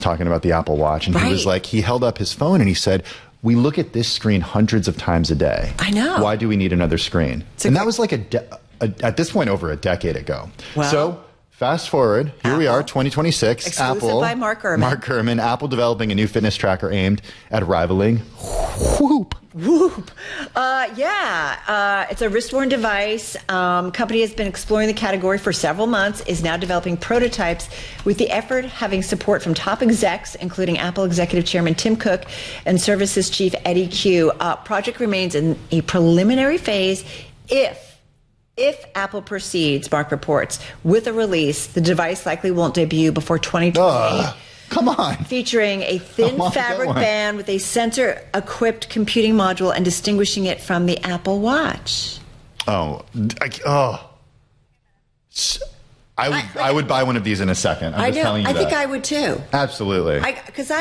talking about the Apple Watch, and he was like, he held up his phone and he said, we look at this screen hundreds of times a day. I know. Why do we need another screen? And that was like at this point over a decade ago. Well, so fast forward, here we are, 2026. Exclusive Apple by Mark Gurman. Mark Gurman, Apple developing a new fitness tracker aimed at rivaling Whoop. Whoop. It's a wrist-worn device. Company has been exploring the category for several months, is now developing prototypes with the effort having support from top execs, including Apple Executive Chairman Tim Cook and Services Chief Eddie Q. Project remains in a preliminary phase. If Apple proceeds, Mark reports, with a release, the device likely won't debut before 2028. Come on. Featuring a thin fabric band with a sensor-equipped computing module and distinguishing it from the Apple Watch. I would buy one of these in a second. I'm just telling you that. I think I would too. Absolutely. Because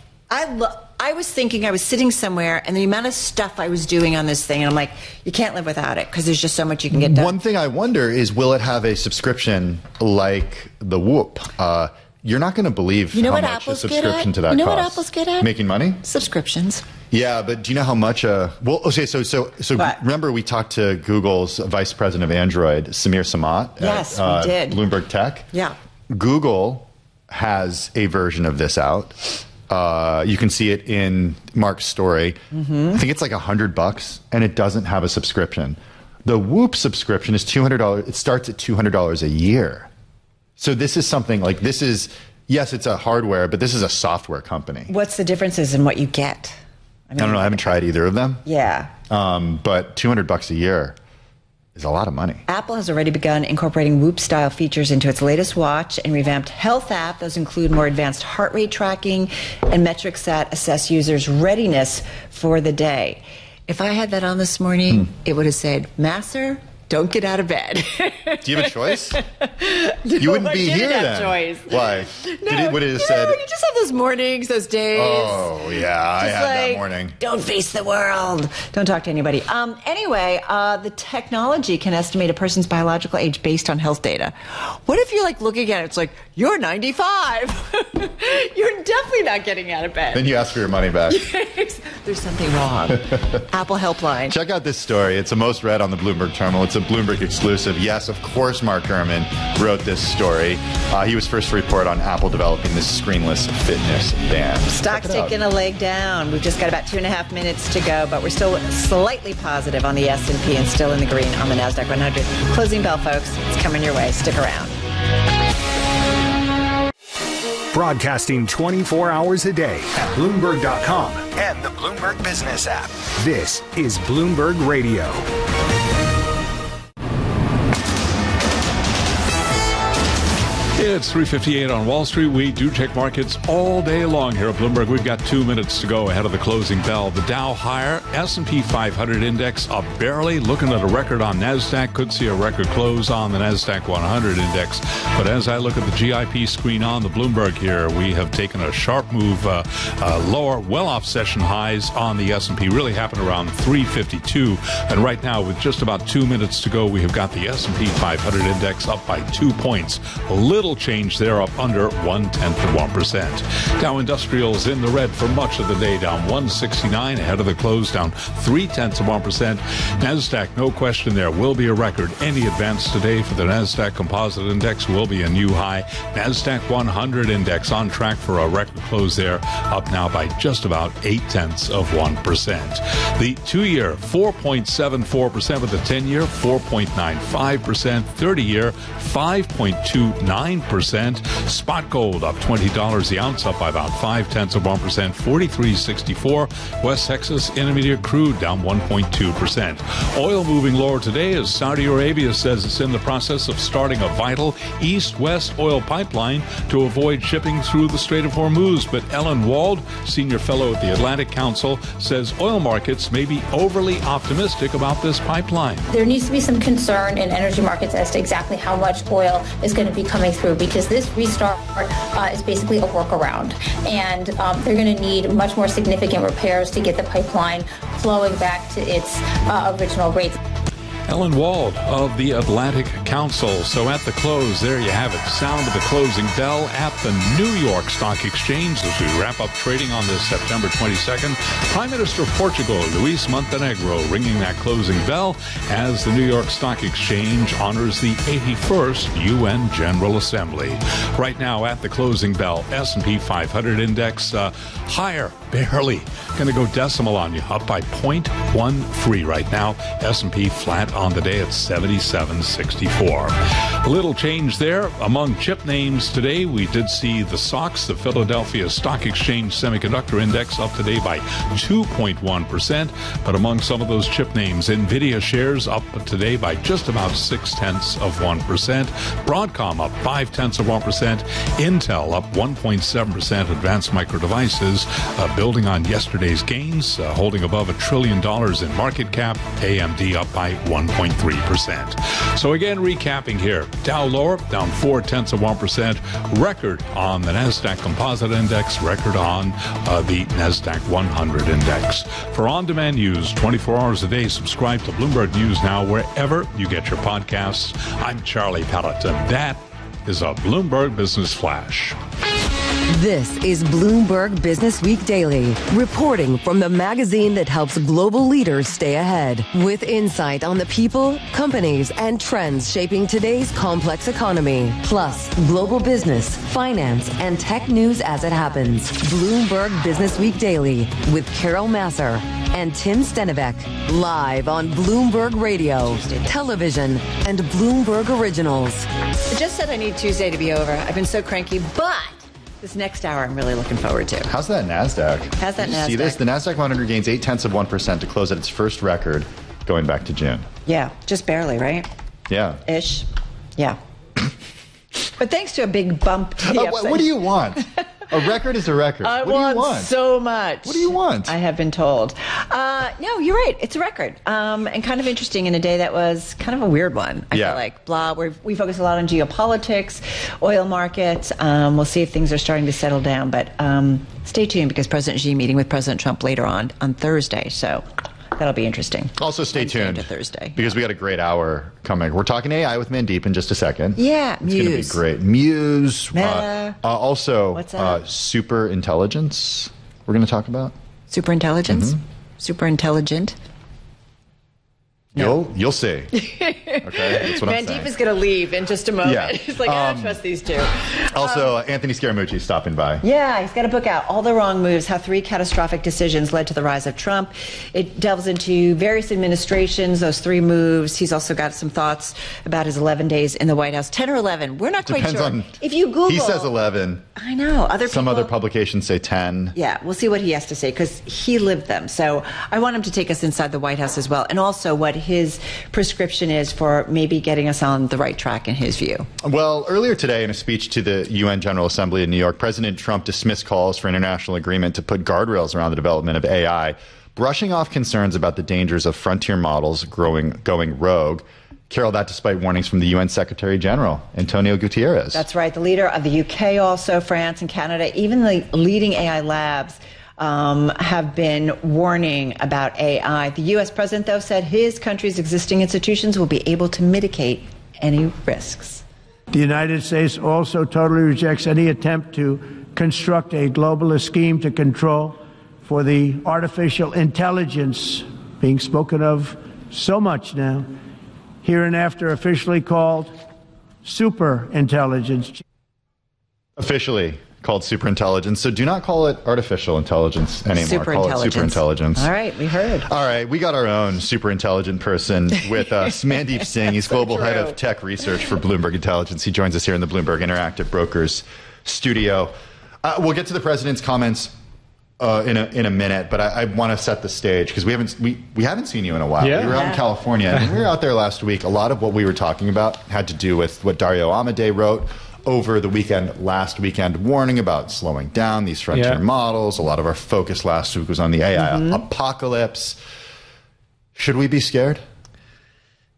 I was thinking, I was sitting somewhere, and the amount of stuff I was doing on this thing, and I'm like, you can't live without it because there's just so much you can get done. One thing I wonder is, will it have a subscription like the Whoop? You're not going to believe how much a subscription to that costs. You know what Apple's good at? Making money? Subscriptions. Yeah, but do you know how much? So remember we talked to Google's vice president of Android, Samir Samat. Yes, we did. Bloomberg Tech. Yeah. Google has a version of this out. You can see it in Mark's story. I think it's like $100, and it doesn't have a subscription. The Whoop subscription is $200. It starts at $200 a year. So this is something like yes, it's a hardware, but this is a software company. What's the differences in what you get? I don't know. I haven't tried either of them. Yeah. But $200 a year is a lot of money. Apple has already begun incorporating Whoop-style features into its latest watch and revamped health app. Those include more advanced heart rate tracking and metrics that assess users' readiness for the day. If I had that on this morning, it would have said, Masser, don't get out of bed. Do you have a choice? You wouldn't be here then. Choice. Why? What did it said? You just have those mornings, those days. Oh, yeah. I had that morning. Don't face the world. Don't talk to anybody. Anyway, the technology can estimate a person's biological age based on health data. What if you're like looking at it, it's like, you're 95. You're definitely not getting out of bed. Then you ask for your money back. There's something wrong. Apple Helpline. Check out this story. It's the most read on the Bloomberg terminal. It's a Bloomberg exclusive. Yes, of course, Mark Gurman wrote this story. He was first to report on Apple developing this screenless fitness band. Stock's taking a leg down. We've just got about 2.5 minutes to go, but we're still slightly positive on the S&P and still in the green on the NASDAQ 100. Closing bell, folks. It's coming your way. Stick around. Broadcasting 24 hours a day at Bloomberg.com and the Bloomberg Business app. This is Bloomberg Radio. It's 3:58 on Wall Street. We do check markets all day long here at Bloomberg. We've got 2 minutes to go ahead of the closing bell. The Dow higher, S&P 500 index up barely. Looking at a record on NASDAQ. Could see a record close on the NASDAQ 100 index. But as I look at the GIP screen on the Bloomberg here, we have taken a sharp move lower, well off session highs on the S&P. Really happened around 352. And right now, with just about 2 minutes to go, we have got the S&P 500 index up by 2 points. A little change there, up under 0.1%. Dow Industrials in the red for much of the day, down 169 ahead of the close, down 0.3%. NASDAQ, no question there, will be a record. Any advance today for the NASDAQ Composite Index will be a new high. NASDAQ 100 Index on track for a record close there, up now by just about 0.8%. The 2-year, 4.74%, with the 10-year, 4.95%, 30-year, 5.29%. Spot gold up $20 the ounce, up by about 0.5%, 43.64. West Texas Intermediate crude down 1.2%. Oil moving lower today as Saudi Arabia says it's in the process of starting a vital east-west oil pipeline to avoid shipping through the Strait of Hormuz. But Ellen Wald, senior fellow at the Atlantic Council, says oil markets may be overly optimistic about this pipeline. There needs to be some concern in energy markets as to exactly how much oil is going to be coming through, because this restart is basically a workaround, and they're going to need much more significant repairs to get the pipeline flowing back to its original rates. Ellen Wald of the Atlantic Council. So at the close, there you have it. Sound of the closing bell at the New York Stock Exchange as we wrap up trading on this September 22nd. Prime Minister of Portugal, Luis Montenegro, ringing that closing bell as the New York Stock Exchange honors the 81st UN General Assembly. Right now at the closing bell, S&P 500 index higher, barely. Going to go decimal on you, up by 0.13 right now. S&P flat on the day at 77.64. A little change there among chip names today. We did see the SOX, the Philadelphia Stock Exchange Semiconductor Index, up today by 2.1%. But among some of those chip names, NVIDIA shares up today by just about 0.6%. Broadcom up 0.5%. Intel up 1.7%. Advanced Micro Devices building on yesterday's gains, holding above $1 trillion in market cap. AMD up by 1.3%. So again, recapping here, Dow lower, down 0.4%. Record on the NASDAQ Composite Index, record on the NASDAQ 100 Index. For on-demand news, 24 hours a day, subscribe to Bloomberg News Now wherever you get your podcasts. I'm Charlie Pelleton. That is a Bloomberg Business Flash. This is Bloomberg Business Week Daily, reporting from the magazine that helps global leaders stay ahead, with insight on the people, companies, and trends shaping today's complex economy, plus global business, finance, and tech news as it happens. Bloomberg Business Week Daily with Carol Masser and Tim Stenivek, live on Bloomberg Radio, television, and Bloomberg Originals. I just said I need Tuesday to be over. I've been so cranky, but this next hour I'm really looking forward to. How's that NASDAQ? How's that NASDAQ? See this? The NASDAQ 100 gains 0.8% to close at its first record going back to June. Yeah, just barely, right? Yeah. Ish. Yeah. But thanks to a big bump to the upside. What do you want? A record is a record. I what do you want? So much. What do you want? I have been told. No, you're right. It's a record. And kind of interesting in a day that was kind of a weird one. I feel like. We focus a lot on geopolitics, oil markets. We'll see if things are starting to settle down. But stay tuned because President Xi meeting with President Trump later on Thursday. So that'll be interesting. Also stay tuned to Thursday because we got a great hour coming. We're talking AI with Mandeep in just a second. Yeah, it's going to be great. Muse. Also, what's that? super intelligence. We're going to talk about super intelligence. Super intelligent. No. You'll see. Okay, that's what I'm saying. Mandeep is going to leave in just a moment. Yeah. He's like, I don't trust these two. Also, Anthony Scaramucci stopping by. Yeah, he's got a book out, All the Wrong Moves, How 3 Catastrophic Decisions Led to the Rise of Trump. It delves into various administrations, those 3 moves. He's also got some thoughts about his 11 days in the White House. 10 or 11, we're not quite sure. If you Google... He says 11. I know. Some other publications say 10. Yeah, we'll see what he has to say because he lived them. So I want him to take us inside the White House as well, and also what his prescription is for maybe getting us on the right track in his view. Well, earlier today in a speech to the UN General Assembly in New York, President Trump dismissed calls for international agreement to put guardrails around the development of AI, brushing off concerns about the dangers of frontier models going rogue. Carol, that despite warnings from the UN Secretary General, Antonio Guterres. That's right. The leader of the UK also, France and Canada, even the leading AI labs have been warning about AI. The U.S. president, though, said his country's existing institutions will be able to mitigate any risks. The United States also totally rejects any attempt to construct a globalist scheme to control for the artificial intelligence being spoken of so much now, hereinafter officially called superintelligence. Officially called superintelligence. So do not call it artificial intelligence anymore. Call it superintelligence. All right, we heard. All right, we got our own superintelligent person with us, Mandeep Singh. He's global head of tech research for Bloomberg Intelligence. He joins us here in the Bloomberg Interactive Brokers studio. We'll get to the president's comments in a minute, but I want to set the stage because we haven't seen you in a while. Yeah. We were out in California, and when we were out there last week, a lot of what we were talking about had to do with what Dario Amodei wrote over the last weekend, warning about slowing down these frontier models. A lot of our focus last week was on the AI apocalypse. Should we be scared?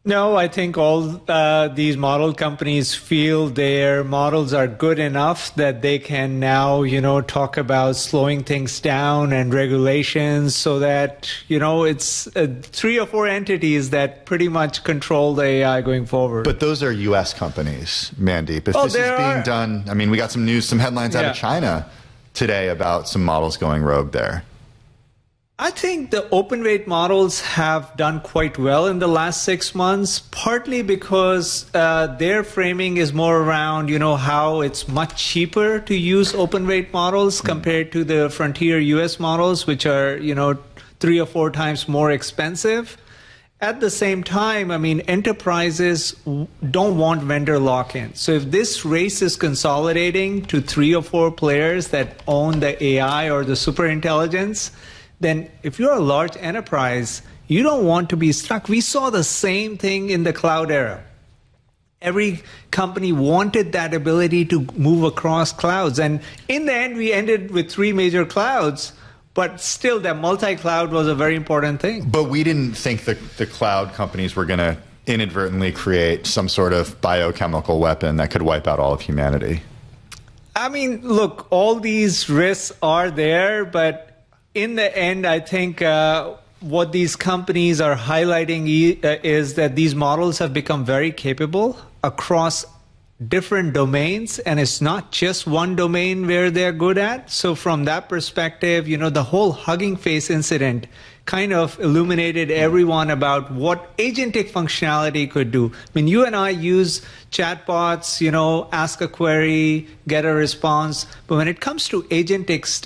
No, I think all these model companies feel their models are good enough that they can now, talk about slowing things down and regulations so that, it's 3 or 4 entities that pretty much control the AI going forward. But those are U.S. companies, Mandeep. If this is being done, I mean, we got some news, some headlines out of China today about some models going rogue there. I think the open weight models have done quite well in the last 6 months, partly because their framing is more around, how it's much cheaper to use open weight models compared to the frontier US models, which are, 3 or 4 times more expensive. At the same time, I mean, enterprises don't want vendor lock-in. So if this race is consolidating to 3 or 4 players that own the AI or the superintelligence, then if you're a large enterprise, you don't want to be stuck. We saw the same thing in the cloud era. Every company wanted that ability to move across clouds. And in the end, we ended with 3 major clouds. But still, that multi-cloud was a very important thing. But we didn't think the cloud companies were going to inadvertently create some sort of biochemical weapon that could wipe out all of humanity. I mean, look, all these risks are there, but in the end, I think what these companies are highlighting is that these models have become very capable across different domains, and it's not just one domain where they're good at. So from that perspective, the whole Hugging Face incident kind of illuminated everyone about what agentic functionality could do. I mean, you and I use chatbots, ask a query, get a response. But when it comes to agentic stuff,